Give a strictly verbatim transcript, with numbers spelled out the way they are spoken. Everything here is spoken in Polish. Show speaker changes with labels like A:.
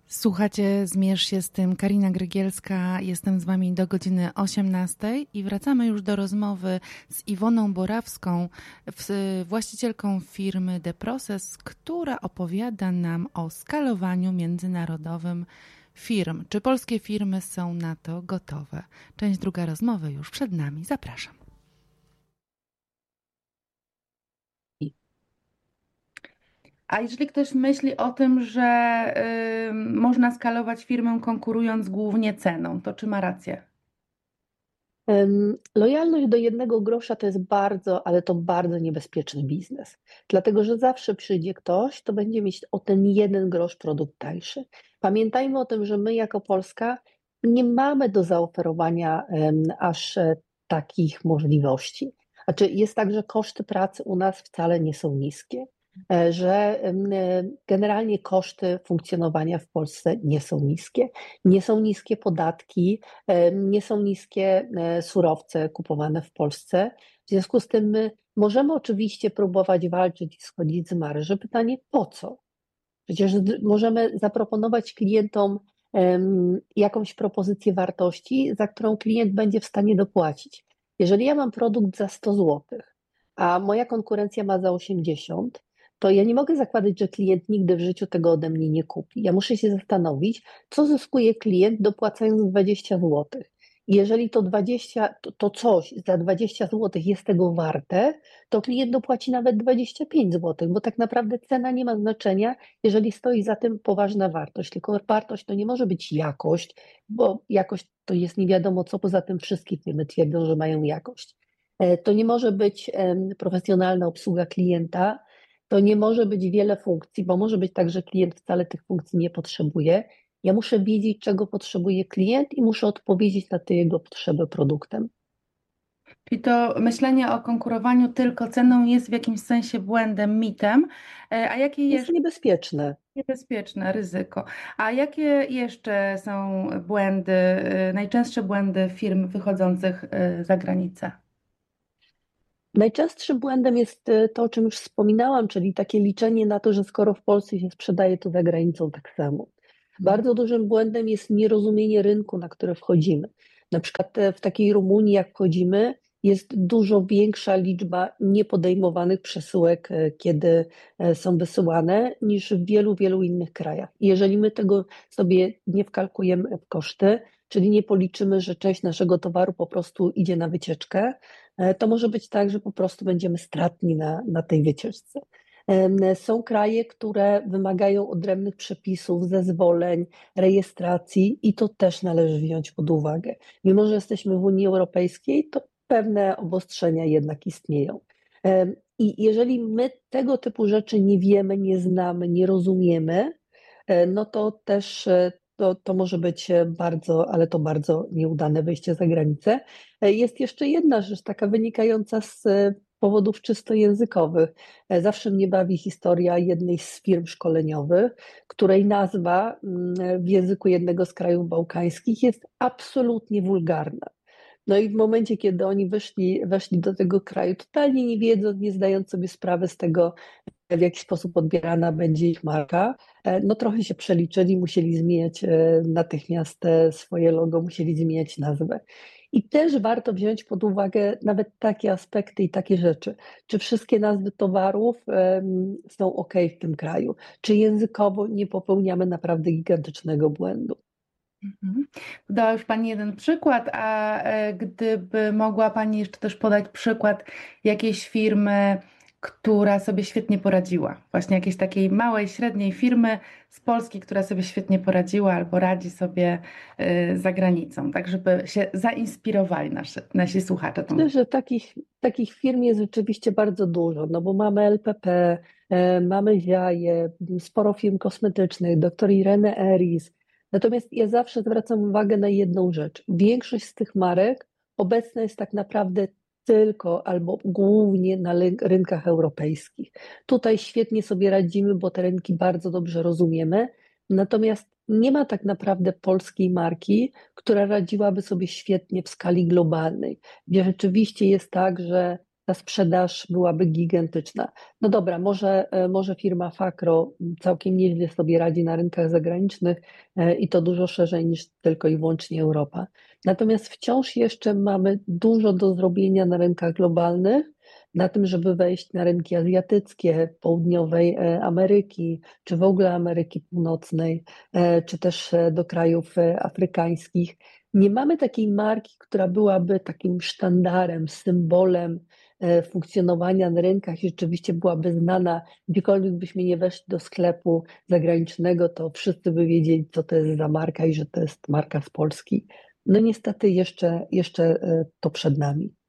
A: Słuchacie, zmierz się z tym. Karina Grygielska, jestem z wami do godziny osiemnastej i wracamy już do rozmowy z Iwoną Borawską, właścicielką firmy The Process, która opowiada nam o skalowaniu międzynarodowym firm. Czy polskie firmy są na to gotowe? Część druga rozmowy już przed nami. Zapraszam. A jeżeli ktoś myśli o tym, że y, można skalować firmę konkurując głównie ceną, to czy ma rację?
B: Lojalność do jednego grosza to jest bardzo, ale to bardzo niebezpieczny biznes, dlatego że zawsze przyjdzie ktoś, kto będzie mieć o ten jeden grosz produkt tańszy. Pamiętajmy o tym, że my jako Polska nie mamy do zaoferowania um, aż e, takich możliwości. Znaczy jest tak, że koszty pracy u nas wcale nie są niskie, e, że um, generalnie koszty funkcjonowania w Polsce nie są niskie, nie są niskie podatki, nie są niskie surowce kupowane w Polsce. W związku z tym my możemy oczywiście próbować walczyć i schodzić z marży. Pytanie po co? Przecież możemy zaproponować klientom jakąś propozycję wartości, za którą klient będzie w stanie dopłacić. Jeżeli ja mam produkt za sto złotych, a moja konkurencja ma za osiemdziesiąt, to ja nie mogę zakładać, że klient nigdy w życiu tego ode mnie nie kupi. Ja muszę się zastanowić, co zyskuje klient dopłacając dwadzieścia złotych. I jeżeli to dwadzieścia, to, to coś za dwadzieścia złotych jest tego warte, to klient dopłaci nawet dwadzieścia pięć złotych, bo tak naprawdę cena nie ma znaczenia, jeżeli stoi za tym poważna wartość. Tylko wartość to nie może być jakość, bo jakość to jest nie wiadomo co, poza tym wszystkie firmy twierdzą, że mają jakość. To nie może być profesjonalna obsługa klienta, to nie może być wiele funkcji, bo może być tak, że klient wcale tych funkcji nie potrzebuje. Ja muszę wiedzieć, czego potrzebuje klient i muszę odpowiedzieć na te jego potrzeby produktem.
A: Czyli to myślenie o konkurowaniu tylko ceną jest w jakimś sensie błędem, mitem. A jakie
B: Jest
A: jeszcze
B: niebezpieczne.
A: niebezpieczne ryzyko? A jakie jeszcze są błędy, najczęstsze błędy firm wychodzących za granicę?
B: Najczęstszym błędem jest to, o czym już wspominałam, czyli takie liczenie na to, że skoro w Polsce się sprzedaje, to za granicą tak samo. Bardzo dużym błędem jest nierozumienie rynku, na który wchodzimy. Na przykład w takiej Rumunii, jak wchodzimy, jest dużo większa liczba niepodejmowanych przesyłek, kiedy są wysyłane, niż w wielu, wielu innych krajach. I jeżeli my tego sobie nie wkalkujemy w koszty, czyli nie policzymy, że część naszego towaru po prostu idzie na wycieczkę, to może być tak, że po prostu będziemy stratni na, na tej wycieczce. Są kraje, które wymagają odrębnych przepisów, zezwoleń, rejestracji i to też należy wziąć pod uwagę. Mimo że jesteśmy w Unii Europejskiej, to pewne obostrzenia jednak istnieją. I jeżeli my tego typu rzeczy nie wiemy, nie znamy, nie rozumiemy, no to też to, to może być bardzo, ale to bardzo nieudane wyjście za granicę. Jest jeszcze jedna rzecz, taka wynikająca z powodów czysto językowych. Zawsze mnie bawi historia jednej z firm szkoleniowych, której nazwa w języku jednego z krajów bałkańskich jest absolutnie wulgarna. No i w momencie, kiedy oni weszli, weszli do tego kraju, totalnie nie wiedząc, nie zdając sobie sprawy z tego, w jaki sposób odbierana będzie ich marka, no trochę się przeliczyli, musieli zmieniać natychmiast swoje logo, musieli zmieniać nazwę. I też warto wziąć pod uwagę nawet takie aspekty i takie rzeczy. Czy wszystkie nazwy towarów um, są ok w tym kraju? Czy językowo nie popełniamy naprawdę gigantycznego błędu?
A: Mhm. Podała już Pani jeden przykład, a gdyby mogła Pani jeszcze też podać przykład jakiejś firmy, która sobie świetnie poradziła. Właśnie jakiejś takiej małej, średniej firmy z Polski, która sobie świetnie poradziła albo radzi sobie za granicą, tak żeby się zainspirowali nasi, nasi słuchacze.
B: Myślę, że takich, takich firm jest rzeczywiście bardzo dużo, no bo mamy L P P, e, mamy Ziaję, sporo firm kosmetycznych, dr Irene Eris. Natomiast ja zawsze zwracam uwagę na jedną rzecz. Większość z tych marek obecna jest tak naprawdę tylko albo głównie na rynkach europejskich. Tutaj świetnie sobie radzimy, bo te rynki bardzo dobrze rozumiemy, natomiast nie ma tak naprawdę polskiej marki, która radziłaby sobie świetnie w skali globalnej, gdzie rzeczywiście jest tak, że ta sprzedaż byłaby gigantyczna. No dobra, może, e, może firma Fakro całkiem nieźle sobie radzi na rynkach zagranicznych e, i to dużo szerzej niż tylko i wyłącznie Europa. Natomiast wciąż jeszcze mamy dużo do zrobienia na rynkach globalnych, na tym, żeby wejść na rynki azjatyckie, południowej e, Ameryki, czy w ogóle Ameryki Północnej, e, czy też e, do krajów e, afrykańskich. Nie mamy takiej marki, która byłaby takim sztandarem, symbolem e, funkcjonowania na rynkach i rzeczywiście byłaby znana. Gdziekolwiek byśmy nie weszli do sklepu zagranicznego, to wszyscy by wiedzieli, co to jest za marka i że to jest marka z Polski. No niestety jeszcze, jeszcze e, to przed nami.